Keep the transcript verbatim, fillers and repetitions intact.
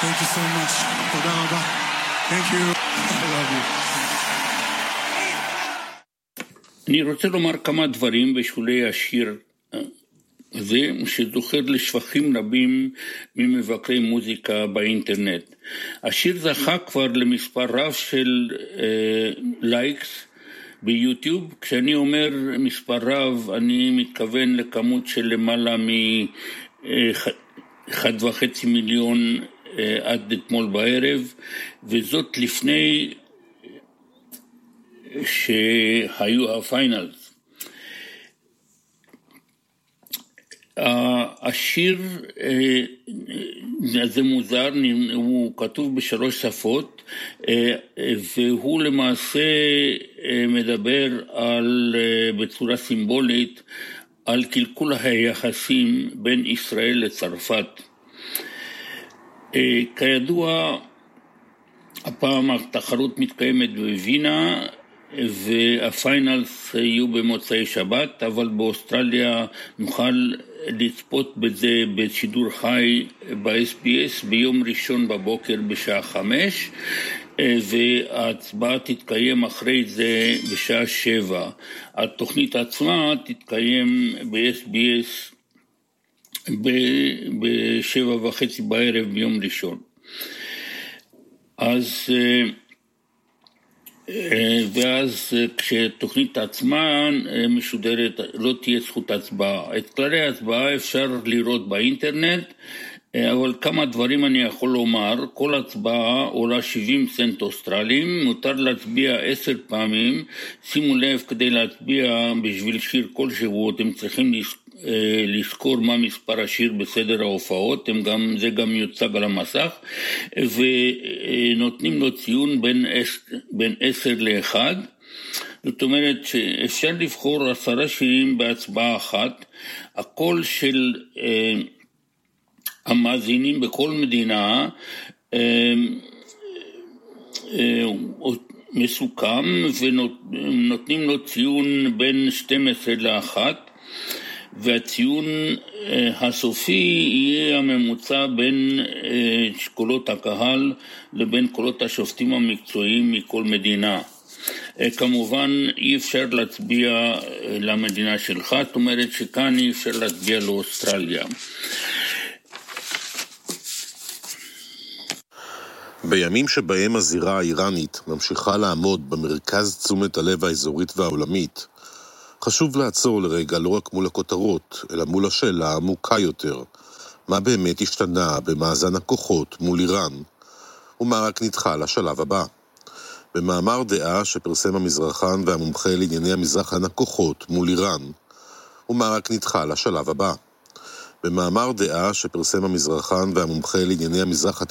Thank you so much. תודה רבה. Thank you. I love you. אני רוצה לומר כמה דברים בשולי השיר הזה, שזוכר לשבחים רבים ממבקרי מוזיקה באינטרנט. השיר זכה כבר למספר רב של לייקס ביוטיוב. כשאני אומר מספר רב, אני מתכוון לכמות של למעלה מאחד וחצי מיליון עד אתמול בערב, וזאת לפני שהיו הפיינלס. השיר הזה מוזר, הוא כתוב בשלוש שפות, והוא למעשה מדבר על, בצורה סימבולית, על קלקול היחסים בין ישראל לצרפת. כידוע, הפעם התחרות מתקיימת בווינה, והפיינלס יהיו במוצאי שבת, אבל באוסטרליה נוכל לצפות בזה בשידור חי ב-אס בי אס ביום ראשון בבוקר בשעה חמש, וההצבעה תתקיים אחרי זה בשעה שבע. התוכנית עצמה תתקיים ב-אס בי אס בשבע וחצי בערב ביום ראשון. אז ואז כשתוכנית עצמה משודרת לא תהיה זכות הצבעה. את כללי ההצבעה אפשר לראות באינטרנט, אבל כמה דברים אני יכול לומר. כל הצבעה עולה שבעים סנט אוסטרלים, מותר להצביע עשר פעמים. שימו לב, כדי להצביע בשביל שיר כלשהו אתם צריכים לזכור מה מספר השיר בסדר ההופעות, הם גם, זה גם יוצג על המסך, ונותנים לו ציון בין, בין עשר לאחד. זאת אומרת שאפשר לבחור עשרה שירים בהצבעה אחת. הקול של אה, המאזינים בכל מדינה אה, אה, מסוכם, ונותנים לו ציון בין שתים עשרה לאחת, והציון הסופי יהיה הממוצע בין קולות הקהל לבין קולות השופטים המקצועיים מכל מדינה. כמובן אי אפשר להצביע למדינה שלך, זאת אומרת שכאן אי אפשר להצביע לאוסטרליה. בימים שבהם הזירה האיראנית ממשיכה לעמוד במרכז תשומת הלב האזורית והעולמית, חשוב לעצור לרגע לא רק מול הכותרות, אלא מול השאלה העמוקה יותר, מה באמת השתנה במאזן הכוחות מול איראן, ומה רק נדחה לשלב הבא. במאמר דעה שפרסם המזרחן והמומחה לענייני המזרחן הכוחות מול איראן, ומה רק נדחה לשלב הבא. במאמר דעה שפרסם המזרחן והמומחה לענייני המזרח